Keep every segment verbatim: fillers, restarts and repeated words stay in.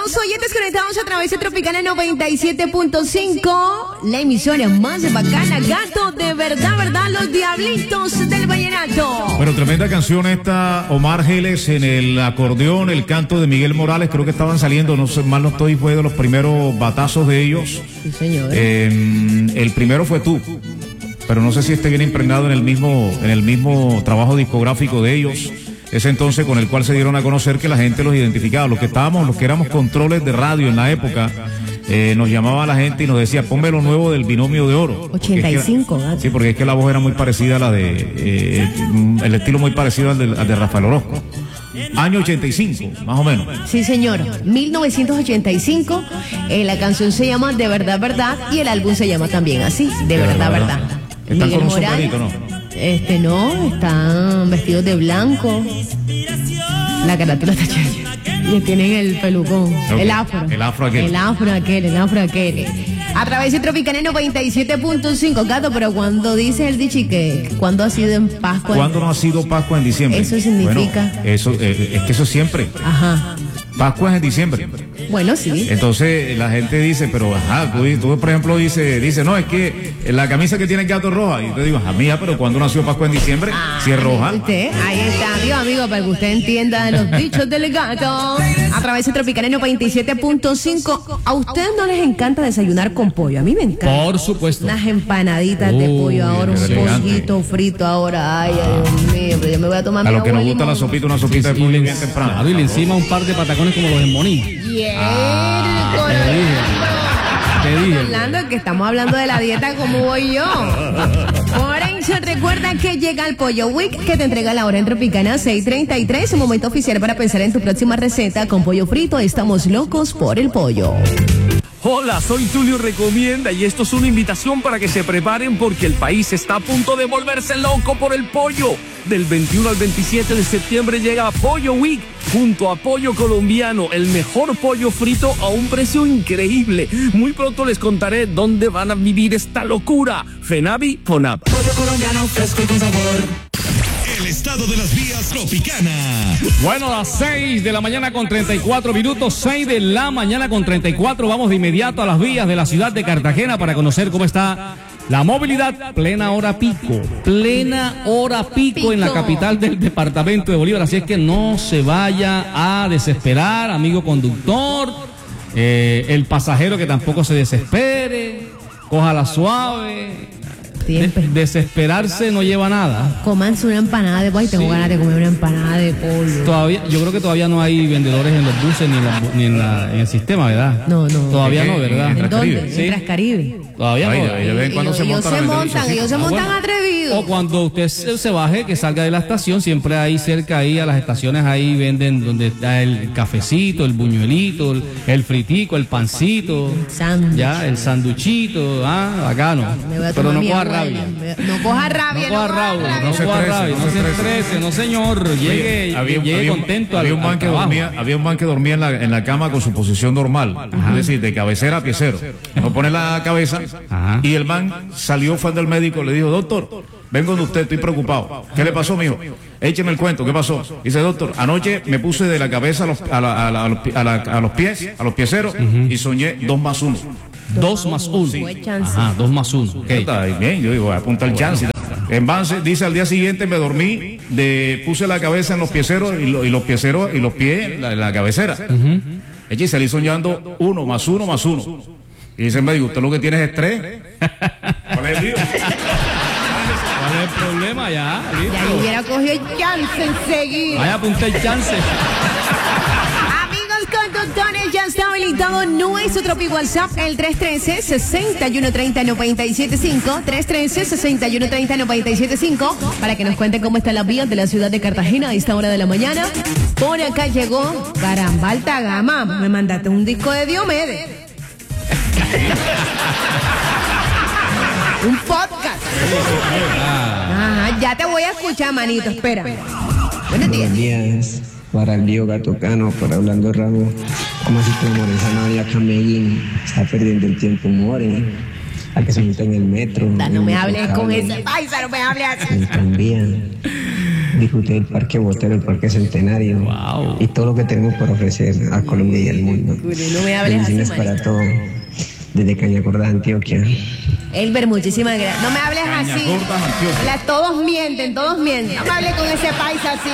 Los oyentes conectados a través de Tropicana noventa y siete punto cinco, la emisora más bacana, gato, de verdad, verdad, los diablitos del vallenato. Bueno, tremenda canción esta, Omar Geles en el acordeón, el canto de Miguel Morales, creo que estaban saliendo, no sé, mal no estoy, fue de los primeros batazos de ellos. Sí, señor. Eh, el primero fue Tú, pero no sé si este viene impregnado en el mismo, en el mismo trabajo discográfico de ellos. Ese entonces con el cual se dieron a conocer que la gente los identificaba, los que estábamos, los que éramos controles de radio en la época, eh, nos llamaba la gente y nos decía, ponme lo nuevo del Binomio de Oro. ochenta y cinco, era, sí, porque es que la voz era muy parecida a la de, eh, el estilo muy parecido al de, al de Rafael Orozco. Año ochenta y cinco, más o menos. Sí, señor, mil novecientos ochenta y cinco, eh, la canción se llama De Verdad, Verdad, y el álbum se llama también así, De, de Verdad, Verdad. verdad. Están con un sombrerito, ¿no? Este no, están vestidos de blanco. La carátula está chévere. Y tienen el pelucón, okay. el afro. El afro aquel. El afro aquel, el afro aquel. A través de Tropicana noventa y siete punto cinco, Gato, pero cuando dice el dichi que cuando ha sido en Pascua. ¿Cuándo no ha sido Pascua en diciembre? Eso significa. Bueno, eso, eh, es que eso siempre. Ajá. Pascua es en diciembre. Bueno, sí. Entonces la gente dice, pero ajá, tú, tú por ejemplo dice, dice, no, es que la camisa que tiene el gato es roja. Y yo te digo, ajá, mía, pero cuando nació Pascua en diciembre, ah, si es roja. Usted, ahí está, amigo, amigo, para que usted entienda los dichos del gato. A través de Tropicana noventa y siete punto cinco. ¿A ustedes no les encanta desayunar con pollo? A mí me encanta. Por supuesto. Unas empanaditas Uy, de pollo ahora, un pollito frito ahora. Ay, ah. Dios mío, pero yo me voy a tomar a mi lo que nos gusta la sopita, una sopita de pollo bien temprano. Claro, y le encima un par de patacones como los en Moní. Yeah. Ah, te dije. Te dije. Hablando que estamos hablando de la dieta como voy yo. Por eso recuerda que llega el Pollo Week, que te entrega la hora en Tropicana seis treinta y tres, un momento oficial para pensar en tu próxima receta con pollo frito. Estamos locos por el pollo. Hola, soy Tulio Recomienda y esto es una invitación para que se preparen porque el país está a punto de volverse loco por el pollo. Del veintiuno al veintisiete de septiembre llega Pollo Week junto a Pollo Colombiano, el mejor pollo frito a un precio increíble. Muy pronto les contaré dónde van a vivir esta locura. Fenavi, Fonab. Pollo colombiano fresco y con sabor. El estado de las vías Tropicana. Bueno, a las seis de la mañana con treinta y cuatro minutos, seis de la mañana con treinta y cuatro, vamos de inmediato a las vías de la ciudad de Cartagena para conocer cómo está la movilidad. Plena hora pico, plena hora pico, pico en la capital del departamento de Bolívar, así es que no se vaya a desesperar, amigo conductor, eh, el pasajero que tampoco se desespere, cójala suave. De, desesperarse no lleva nada. Comanse una empanada de pollo. Tengo sí. ganas de comer una empanada de pollo. Todavía, yo creo que todavía no hay vendedores en los buses ni en, la, ni en, la, en el sistema, ¿verdad? No, no. Todavía no, ¿verdad? ¿En dónde? ¿Sí? En Trascaribe. Todavía Ay, no. Ay, ven cuando ellos, se ellos montan, se montan, ellos se ah, montan bueno. atrevidos. O cuando usted se, se baje, que salga de la estación, siempre ahí cerca, ahí a las estaciones, ahí venden donde está el cafecito, el buñuelito, el, el fritico, el pancito, el ya, el sanduchito, ah, bacano. Pero no coja rabia. No coja rabia, no coja rabia, no coja rabia, no se estrese, no señor, llegue, había, llegue había, contento había al, un man al que trabajo. dormía, había un man que dormía en la, en la cama con su posición normal, Ajá. es decir, de cabecera a piecero. No pone la cabeza Ajá. y el man salió, fue del médico, le dijo, doctor, vengo de usted, estoy preocupado. ¿Qué le pasó, mijo? Écheme el cuento, ¿qué pasó? Dice, doctor, anoche me puse de la cabeza a los, a la, a la, a los, a la, a los pies, a los pieceros, uh-huh. y soñé dos más uno. Dos más uno. Sí. Ajá, dos más uno. Okay. Está bien, yo digo, apunta el chance. En Vance, dice, al día siguiente me dormí, de, puse la cabeza en los pieceros y, lo, y los pieceros y los pies en la, la cabecera. Uh-huh. Y salí soñando uno más uno más uno. Y dice el médico, ¿usted lo que tiene es estrés? ¿Cuál es el lío? ¿Cuál es el problema? Ya, listo. Ya hubiera cogido el chance enseguida. Vaya, apunta el chance. Conductores, ya está habilitado nuestro Tropi WhatsApp, el tres uno tres, seis uno tres cero, nueve siete cinco, tres uno tres, seis uno tres cero, nueve siete cinco, para que nos cuenten cómo están las vías de la ciudad de Cartagena a esta hora de la mañana. Por acá llegó, caramba, alta gama, me mandaste un disco de Diomedes. Un podcast. Ajá, ya te voy a escuchar, manito, espera. Buenos días. Buenos días. Para el viejo Gato Cano, para Hablando Rabo, como así que More, esa novia acá en Medellín está perdiendo el tiempo, More, a que se monta en el metro. Da, no me hables con ese paisa, no me hables así. También. disfruté del Parque Botero, el Parque Centenario Wow. y todo lo que tenemos por ofrecer a Colombia y al mundo. No me hables así, Bendiciones man. para todos desde Cañacorda, Antioquia. Elber, muchísimas gracias. No me hables así. Cañacorda, Antioquia. La- todos mienten, todos mienten. No me hables con ese paisa así.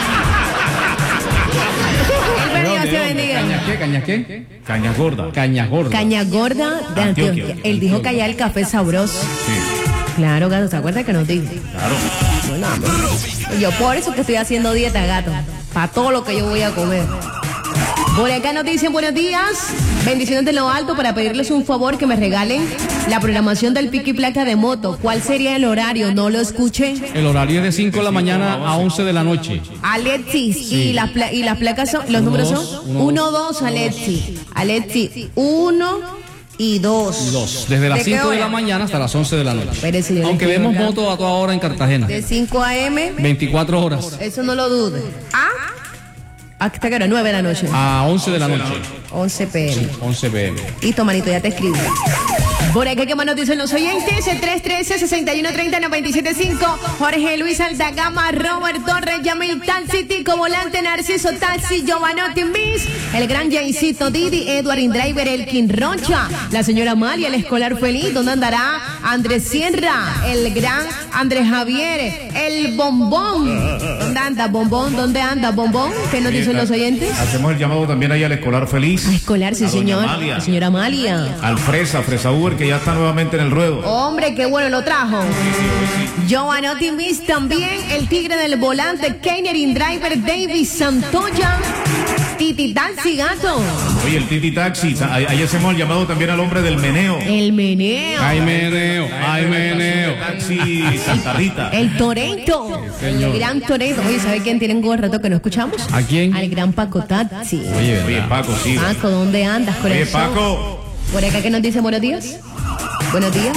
Elber, Dios te bendiga. ¿Caña qué? ¿Caña qué? Caña gorda. Caña gorda. Caña gorda de Antioquia. Antioquia. Él dijo que allá el café es sabroso. Sí, Claro, gato, ¿se acuerda que nos dijo? claro. Bueno, hombre. Yo por eso que estoy haciendo dieta, gato. Para todo lo que yo voy a comer. Por acá nos dicen buenos días. Bendiciones de lo alto para pedirles un favor que me regalen la programación del pico y placa de moto. ¿Cuál sería el horario? No lo escuché. El horario es de cinco de la mañana a once de la noche. Alexis, y las pla- y las placas son, los Uno, números dos, son uno, uno, dos, Alexis. Alexis, uno y dos. Dos. Desde las ¿De qué cinco de hora? la mañana hasta las once de la noche. Espérese, yo le Aunque quiero vemos hablar. motos a toda hora en Cartagena. De cinco a eme, veinticuatro horas. eso no lo dude. ¿Ah? ¿Hasta qué hora? nueve de la noche. A once de la noche. once pe eme. once pe eme. Listo, manito, ya te escribí. Por acá, ¿qué más nos dicen los oyentes? El tres uno tres, seis uno tres cero, nueve siete cinco. Jorge Luis Altagama, Robert Torres, Yamil Taxi, Tico Volante, Narciso Taxi, Giovanotti Miss, el gran Jaycito Didi, Edward Indriver, Elkin Rocha, la señora María, el escolar feliz. ¿Dónde andará Andrés Sierra? El gran Andrés Javier, el Bombón. ¿Dónde anda Bombón? ¿Dónde anda Bombón? ¿Qué nos dicen los oyentes? Hacemos el llamado también ahí al escolar feliz. A escolar, sí, a doña señor. Amalia, La señora Amalia. al Fresa, Fresa Uber, que ya está nuevamente en el ruedo. Hombre, qué bueno lo trajo. Giovanotti Miss también, el tigre del volante, Keiner Driver, David Santoya, Titi Taxi Gato, Oye, el Titi Taxi, ahí, ahí hacemos el llamado también al hombre del meneo. el meneo, Ay, meneo. Ay, meneo. Taxi Santa Rita. el Toreto, señor. el gran Toreto. Oye, ¿sabe quién tiene un rato que no escuchamos? ¿A quién? Al gran Paco Taxi. Oye, Oye, ¿verdad? Paco, sí. Paco, ¿dónde andas, corazón? Oye, Paco. Por acá que nos dice buenos días. Buenos días.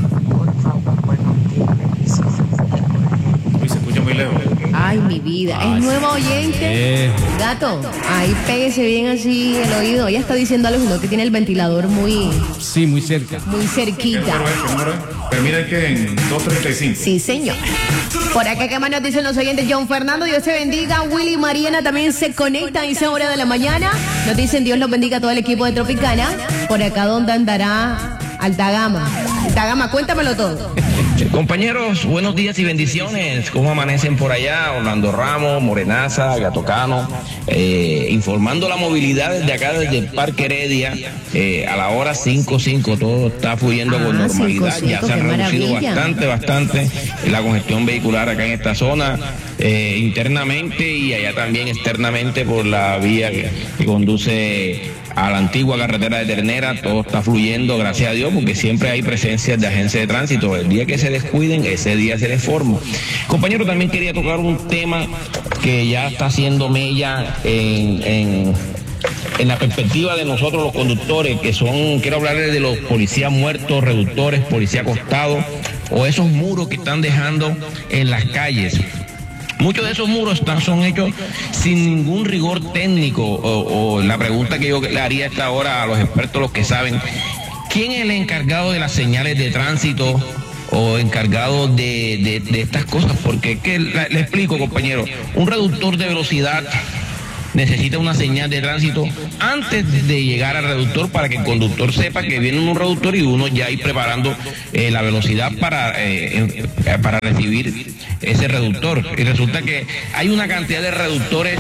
Uy, se escucha muy lejos. Ay, mi vida. Es nuevo oyente. Eh, Gato, ahí pégese bien así el oído. Ella está diciendo algo, no, que tiene el ventilador muy, sí, muy cerca. muy ¿Qué cerquita. número es? ¿Qué número es? Termina que en dos treinta y cinco. Sí, señor. Por acá, ¿qué más nos dicen los oyentes? John Fernando, Dios te bendiga. Willy y Mariana también se conectan a esa hora de la mañana. Nos dicen, Dios los bendiga a todo el equipo de Tropicana. Por acá, ¿dónde andará Altagama? Altagama, cuéntamelo todo. Compañeros, buenos días y bendiciones. ¿Cómo amanecen por allá? Orlando Ramos, Morenaza, Gatocano, eh, informando la movilidad desde acá, desde el Parque Heredia, eh, a la hora cinco cinco, todo está fluyendo con Ah, normalidad. cinco Ya cinco, se ha qué reducido maravilla. bastante, bastante la congestión vehicular acá en esta zona, eh, internamente y allá también externamente por la vía que, que conduce a la antigua carretera de Ternera. Todo está fluyendo, gracias a Dios, porque siempre hay presencia de agencias de tránsito. El día que se descuiden, ese día se les forma. Compañero, también quería tocar un tema que ya está haciendo mella en, en, en la perspectiva de nosotros los conductores, que son, quiero hablarles de los policías muertos, reductores, policías acostados, o esos muros que están dejando en las calles. Muchos de esos muros están, son hechos sin ningún rigor técnico, o, o la pregunta que yo le haría a esta hora a los expertos, los que saben, ¿quién es el encargado de las señales de tránsito o encargado de, de, de estas cosas? Porque es que la, le explico, compañero, un reductor de velocidad necesita una señal de tránsito antes de llegar al reductor para que el conductor sepa que viene un reductor y uno ya ir preparando eh, la velocidad para, eh, eh, para recibir ese reductor. Y resulta que hay una cantidad de reductores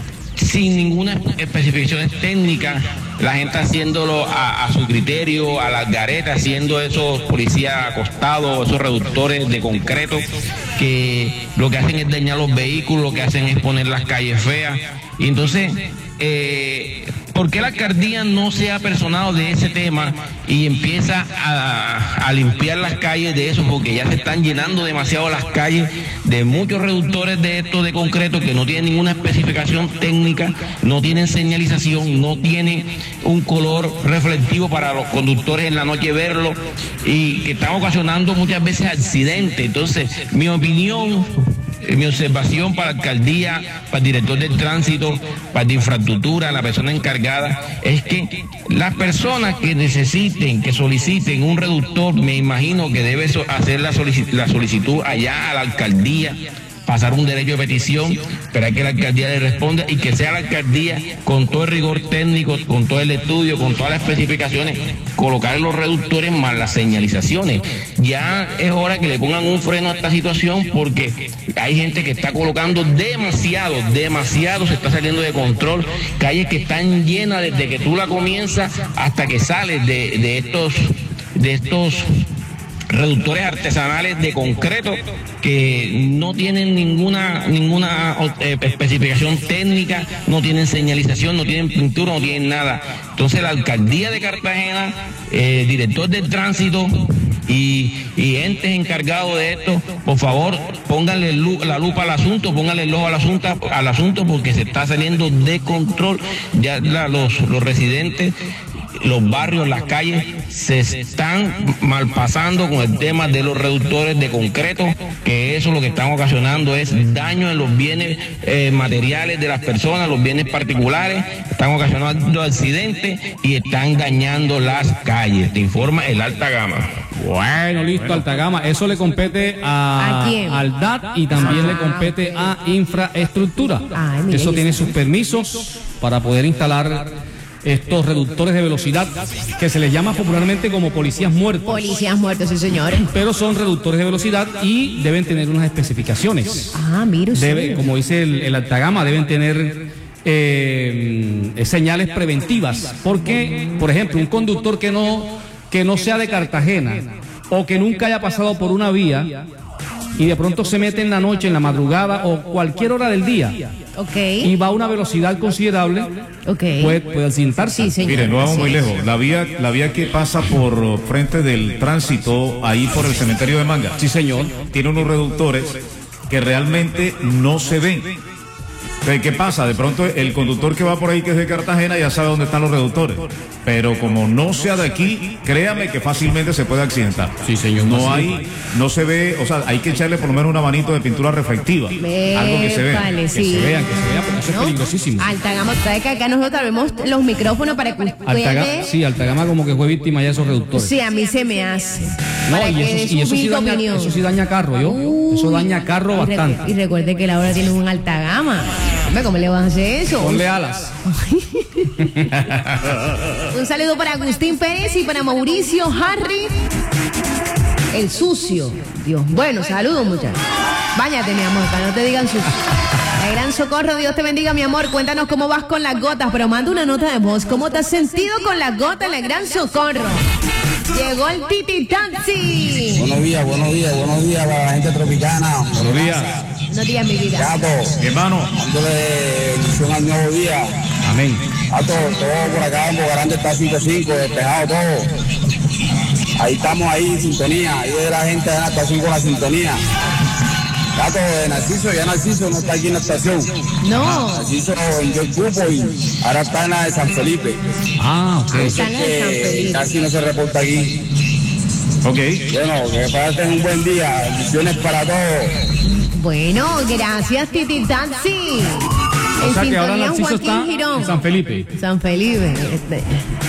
sin ninguna especificación técnica, la gente haciéndolo a, a su criterio, a las garetas, haciendo esos policías acostados, esos reductores de concreto, que lo que hacen es dañar los vehículos, lo que hacen es poner las calles feas. Y entonces, eh, ¿por qué la alcaldía no se ha personado de ese tema y empieza a, a limpiar las calles de eso? Porque ya se están llenando demasiado las calles de muchos reductores de estos de concreto que no tienen ninguna especificación técnica, no tienen señalización, no tienen un color reflectivo para los conductores en la noche verlo, y que están ocasionando muchas veces accidentes. Entonces, mi opinión, mi observación para la alcaldía, para el director del tránsito, para la infraestructura, la persona encargada, es que las personas que necesiten, que soliciten un reductor, me imagino que debe hacer la solicitud, la solicitud allá a la alcaldía, pasar un derecho de petición, esperar que la alcaldía le responda y que sea la alcaldía con todo el rigor técnico, con todo el estudio, con todas las especificaciones, colocar los reductores más las señalizaciones. Ya es hora que le pongan un freno a esta situación porque hay gente que está colocando demasiado, demasiado, se está saliendo de control, calles que están llenas desde que tú la comienzas hasta que sales de, de estos, de estos reductores artesanales de concreto que no tienen ninguna ninguna eh, especificación técnica, no tienen señalización, no tienen pintura, no tienen nada. Entonces la alcaldía de Cartagena, eh, director del tránsito y, y entes encargados de esto, por favor, pónganle la lupa al asunto, pónganle el ojo al asunto, al asunto porque se está saliendo de control. Ya la, los, los residentes, los barrios, las calles se están malpasando con el tema de los reductores de concreto, que eso lo que están ocasionando es daño en los bienes eh, materiales de las personas, los bienes particulares, están ocasionando accidentes y están dañando las calles. Te informa el Alta Gama. Bueno, listo, Alta Gama. Eso le compete a, ¿A quién? al D A T y también le compete a Infraestructura. Ay, mire, eso tiene eso. sus permisos para poder instalar estos reductores de velocidad que se les llama popularmente como policías muertos. Policías muertos, sí, señor. Pero son reductores de velocidad y deben tener unas especificaciones. Ah, mire usted. Debe, como dice el, el Alta Gama, deben tener eh, señales preventivas. Porque, por ejemplo, un conductor que no, que no sea de Cartagena o que nunca haya pasado por una vía y de pronto se mete en la noche, en la madrugada o cualquier hora del día Ok. y va a una velocidad considerable, Ok. puede, puede accidentarse. Sí, señor. Mire, no vamos Así muy es. lejos. La vía, la vía que pasa por frente del tránsito, ahí por el cementerio de Manga, Sí, señor. tiene unos reductores que realmente no se ven. Entonces, ¿qué pasa? De pronto el conductor que va por ahí, que es de Cartagena, ya sabe dónde están los reductores. Pero como no sea de aquí, créame que fácilmente se puede accidentar. Sí, señor. No hay, no se ve, o sea, hay que echarle por lo menos una manito de pintura reflectiva. Algo que se vea. Vale, Que sí. se vean, que se vean, porque eso es ¿No? peligrosísimo. Alta Gama, sabe que acá nosotros vemos los micrófonos para que usted Alta Gama, sí, Alta Gama como que fue víctima ya de esos reductores. Sí, a mí se me hace. No, Para y que eso, dé y su eso, sí humilde daña, opinión. eso sí daña carro, yo. Eso daña carro Y recu- bastante. Y recuerde que la hora tiene un Alta Gama. Hombre, ¿cómo le van a hacer eso? Ponle alas. Un saludo para Agustín Pérez y para Mauricio Harry. El sucio. Dios. Bueno, saludos, muchachos. Báñate, mi amor, para no te digan sucio. El gran Socorro, Dios te bendiga, mi amor. Cuéntanos cómo vas con las gotas, pero manda una nota de voz. ¿Cómo te has sentido con las gotas, el gran Socorro? Llegó el Titi Taxi. Buenos días, buenos días, buenos días para la gente tropicana. Buenos días, No digas mi vida. Gato, hermano. dándole ilusión al nuevo día. Amén. Gato, todo por acá en Bogarante está cinco cinco, despejado todo. Ahí estamos ahí en sintonía, ahí de la gente de la estación con la sintonía. Gato, de Narciso, ya Narciso no está aquí en la estación. No. Narciso vendió el cupo y ahora está en la de San Felipe. Ah, ok. Está en la de San Que Felipe. casi no se reporta aquí. Ok. Bueno, que pasen un buen día, bendiciones para todos. Bueno, gracias, Titi Taxi. O En sea que ahora sintonía, Narciso Joaquín está Girón. en San Felipe. San Felipe. Este.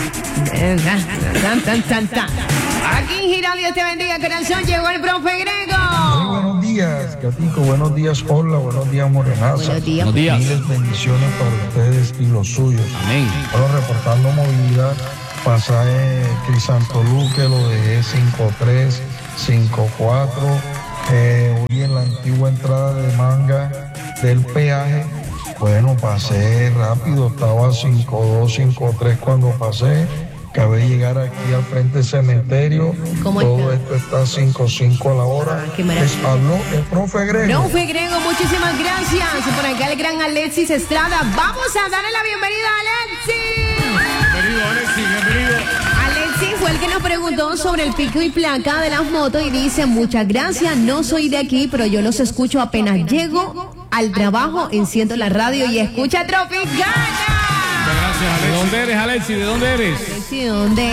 Tan, tan, tan, tan. Joaquín Girón, Dios te bendiga, corazón. Llegó el profe Grego. Buenos días, Gatico. Buenos días, Hola. Buenos días, Morenaza. Buenos días. Buenos días. Miles bendiciones para ustedes y los suyos. Amén. Bueno, reportando movilidad, pasaje Crisantoluque, lo dejé cinco tres, cinco cuatro. Eh, hoy en la antigua entrada de Manga del peaje, bueno, pasé rápido, estaba cinco dos, cinco tres cuando pasé. Acabé de llegar aquí al frente del cementerio. ¿Cómo Todo está? esto está cinco cinco a la hora. Ah, qué maravilla. Les habló el profe Grego. Profe Grego, muchísimas gracias. Y por acá el gran Alexis Estrada. Vamos a darle la bienvenida a Alexis. Bienvenido, Alexis, bienvenido. Alexis fue el que nos preguntó sobre el pico y placa de las motos y dice, muchas gracias, no soy de aquí, pero yo los escucho apenas llego al trabajo, enciendo la radio y escucha Tropicana. Gracias, ¿De Alexis. dónde eres, Alexi? ¿De dónde eres? Alexis, ¿dónde?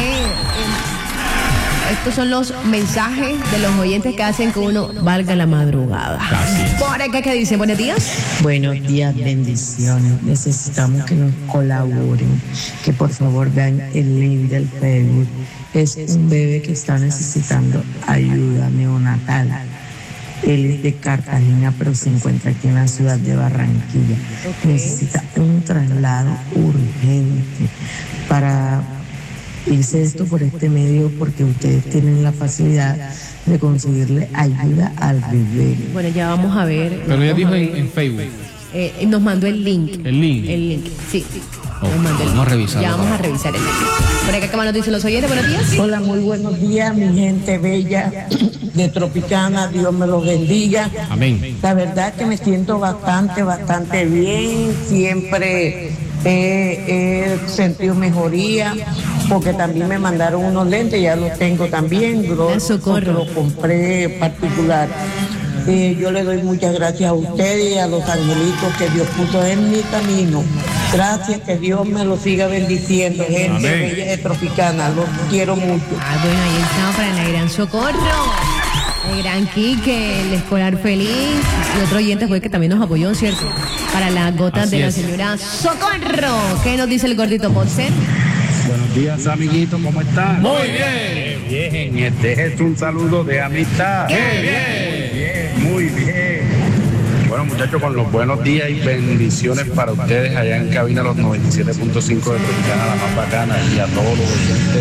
Estos son los mensajes de los oyentes que hacen que uno valga la madrugada. Por acá que dice, buenos días. Buenos días, bendiciones. Necesitamos que nos colaboren, que por favor vean el link del Facebook. Es un bebé que está necesitando ayuda neonatal. Él es de Cartagena, pero se encuentra aquí en la ciudad de Barranquilla. Okay. Necesita un traslado urgente para irse esto por este medio, porque ustedes tienen la facilidad de conseguirle ayuda al bebé. Bueno, ya vamos a ver. Pero ella dijo en, en Facebook. Eh, nos mandó el link. El link. El link, sí. Oh, nos mandó el vamos link. a revisar. Ya vamos a revisar el link. Por acá, ¿qué más nos dicen los oyentes? Buenos días. Hola, muy buenos días, mi gente bella de Tropicana. Dios me los bendiga. Amén. La verdad que me siento bastante, bastante bien. Siempre he, he sentido mejoría, porque también me mandaron unos lentes, ya los tengo también. Socorro. Lo compré particular. Eh, yo le doy muchas gracias a ustedes y a los angelitos que Dios puso en mi camino. Gracias, que Dios me lo siga bendiciendo. Gente Amén. bella de Tropicana, los quiero mucho. Ah, bueno, ahí estamos para la gran Socorro. El gran Quique, el escolar feliz. Y otro oyente fue que también nos apoyó, ¿cierto? Para las gotas Así de es. la señora Socorro. ¿Qué nos dice el gordito Ponce? Buenos días, amiguitos, ¿cómo están? Muy bien. Bien, este es un saludo de amistad. ¡Qué bien! Muy bien, muy bien. Bueno, muchachos, con los buenos días y bendiciones para ustedes allá en cabina, los noventa y siete punto cinco de Tropicana, la más bacana, y a todos los oyentes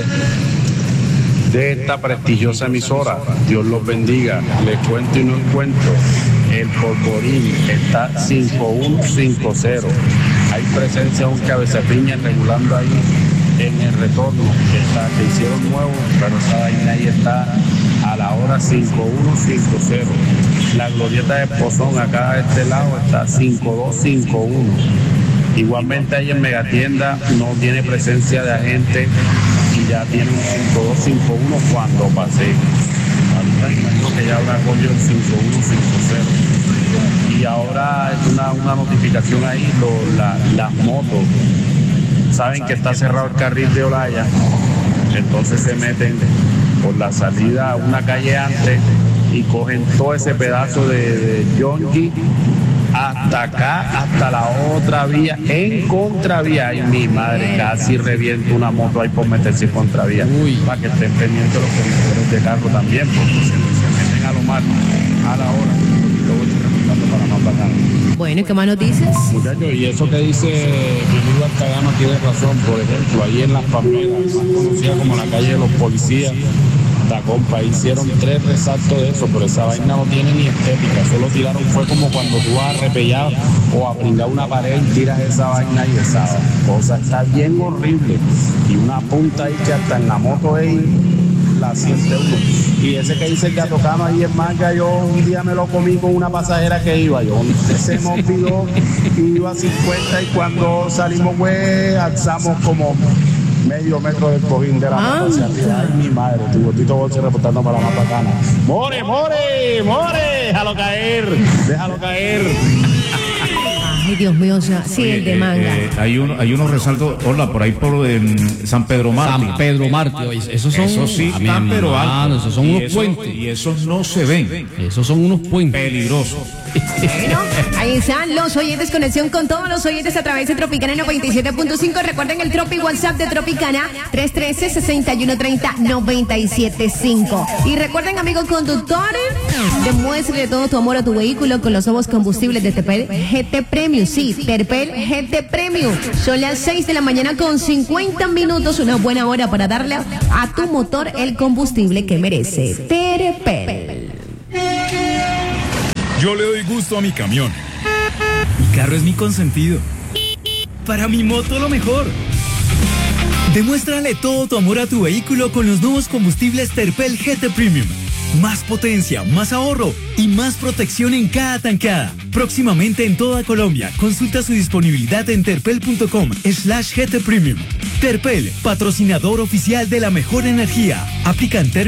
de esta prestigiosa emisora. Dios los bendiga. Les cuento y no encuentro. El polvorín está cinco uno cinco cero. Hay presencia de un cabecepiña regulando ahí en el retorno que, está, que hicieron nuevo, pero esa vaina ahí está a la hora cinco uno cinco cero. La glorieta de Pozón acá a este lado está cinco dos cinco uno. Igualmente ahí en Megatienda no tiene presencia de agente y ya tiene un cinco dos cinco uno cuando pasé. Ahorita imagino que ya habrá cogido el cinco uno cinco cero. Y ahora es una, una notificación ahí, lo, la, las motos saben que está cerrado el carril de Olaya, entonces se meten por la salida a una calle antes y cogen todo ese pedazo de, de Yonki hasta acá, hasta la otra vía, en contravía. Ay, mi madre, casi reviento una moto ahí por meterse en contravía. Uy. Para que estén pendientes los conductores de carro también, porque se, se meten a lo mal a la hora. Y luego estoy reportando para más bacán. Bueno, ¿qué más nos dices? Muchachos, y eso que dice mi amigo Alcagano tiene razón. Por ejemplo, ahí en Las Palmeras, más conocida como la calle de los policías, la compa, hicieron tres resaltos de eso, pero esa vaina no tiene ni estética. Solo tiraron, fue como cuando tú vas a repellar o a brincar una pared y tiras esa vaina y esa cosa está bien horrible. Y una punta ahí que hasta en la moto ahí la siente uno. Y ese que dice el Gato Cano ahí en Manga, yo un día me lo comí con una pasajera que iba, yo se me olvidó, iba a cincuenta y cuando salimos, pues, alzamos como medio metro del cojín de la moto hacia arriba. Ay, mi madre, tu gordito bolse reportando para la más bacana. ¡More, more, more! ¡Déjalo caer! ¡Déjalo caer! Ay, Dios mío, o sea, sí, Oye, el de eh, Manga. eh, hay, uno, hay unos resaltos, hola, por ahí por en San Pedro Mártir. San Pedro Mártir, oye, esos son, Esos sí a mi están pero hermano, altos. esos son Y unos eso- puentes. Y esos no se ven. Esos son unos puentes. Peligrosos. Bueno, ahí están los oyentes, conexión con todos los oyentes a través de Tropicana noventa y siete punto cinco. Recuerden el Tropi WhatsApp de Tropicana tres uno tres, seis uno tres cero, nueve siete cinco. Y recuerden, amigos conductores, demuestre todo tu amor a tu vehículo con los nuevos combustibles de Terpel G T Premium. Sí, Terpel G T Premium. Son las seis de la mañana con cincuenta minutos, una buena hora para darle a tu motor el combustible que merece. Terpel. Yo le doy gusto a mi camión. Mi carro es mi consentido. Para mi moto lo mejor. Demuéstrale todo tu amor a tu vehículo con los nuevos combustibles Terpel G T Premium. Más potencia, más ahorro y más protección en cada tancada. Próximamente en toda Colombia. Consulta su disponibilidad en terpel punto com slash G T Premium. Terpel, patrocinador oficial de la mejor energía. Aplican términos